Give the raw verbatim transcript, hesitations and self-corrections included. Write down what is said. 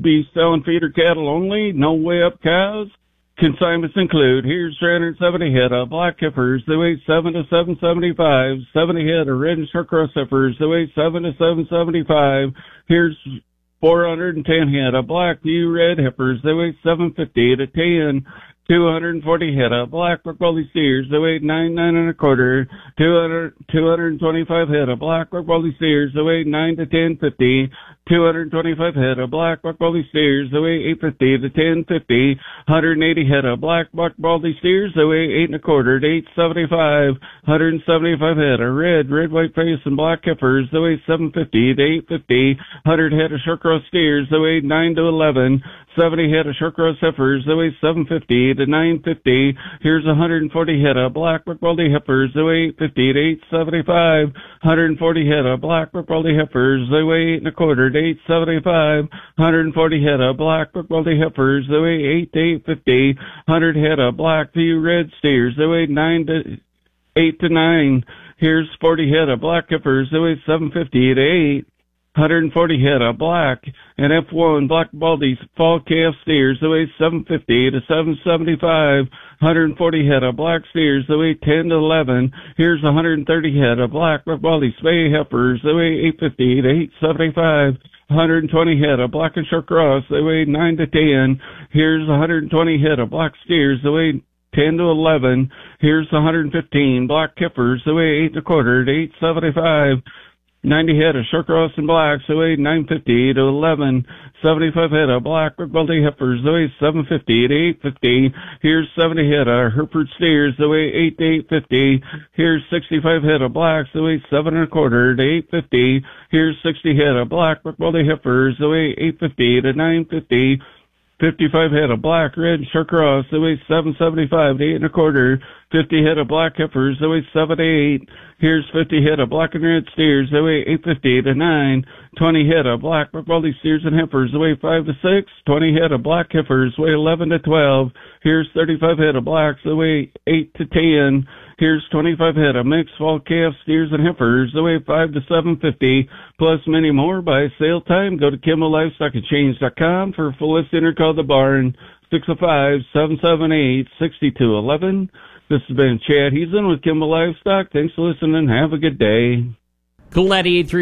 be selling feeder cattle only, no way up cows. Consignments include, here's three hundred seventy head of black heifers. They weigh seven to seven seventy-five. seventy head of red and short-cross heifers. They weigh seven to seven seventy-five. Here's four hundred ten head of black view red heifers. They weigh seven fifty to ten. two hundred forty head of black Rock-Baldy steers. They weigh nine, nine and a quarter. two hundred, two hundred twenty-five head of black Rock-Baldy steers. They weigh nine to ten fifty. two hundred twenty-five head of black Rock-Baldy steers. They weigh eight fifty to ten fifty. one hundred eighty head of black Rock-Baldy steers. They weigh eight and a quarter to eight seventy-five. one hundred seventy-five head of red, red, white face and black heifers. They weigh seven fifty to eight fifty. one hundred head of short-cross steers. They weigh nine to eleven. seventy head of short-cross heifers. They weigh seven fifty to nine fifty. Here's one hundred forty head of black Rock-Baldy heifers. They weigh eight fifty to eight seventy-five. one hundred forty head of black Rock-Baldy heifers. They weigh eight and a quarter to eight seventy-five. one hundred forty head of black Rock-Baldy heifers. They weigh eight to eight fifty. one hundred head of black view red steers. They weigh nine to eight to nine. Here's forty head of black heifers. They weigh seven fifty to eight. one hundred forty head of black and F one black Baldy's fall calf steers. They weigh seven fifty to seven seventy-five. one hundred forty head of black steers. They weigh ten to eleven. Here's one hundred thirty head of black Baldy spay heifers. They weigh eight fifty to eight seventy-five. one hundred twenty head of black and short cross. They weigh nine to ten. Here's one hundred twenty head of black steers. They weigh ten to eleven. Here's one hundred fifteen black heifers. They weigh eight and a quarter to eight seventy-five. ninety head of short cross and blacks. They weigh nine fifty to eleven. seventy-five head of black Baldy heifers. They weigh seven fifty to eight fifty. Here's seventy head of Hereford steers. They weigh eight to eight fifty. Here's sixty-five head of blacks. They weigh seven and a quarter to eight fifty. Here's sixty head of black Baldy heifers. They weigh eight fifty to nine fifty. fifty-five head of black red short cross. They weigh seven seventy-five to eight and a quarter. fifty head of black heifers. They weigh seven to eight. Here's fifty head of black and red steers. They weigh eight fifty to nine. twenty head of black Baldy steers and heifers. They weigh five to six. twenty head of black heifers weigh eleven to twelve. Here's thirty-five head of blacks. They weigh eight to ten. Here's twenty-five head of mixed fall calf steers and heifers. They weigh five to seven fifty. Plus many more by sale time. Go to Kimball Livestock Exchange dot com for a full listing or call the barn six oh five, seven seven eight, six two one one. This has been Chad Heason with Kimball Livestock. Thanks for listening. Have a good day. Cool ninety-eight point three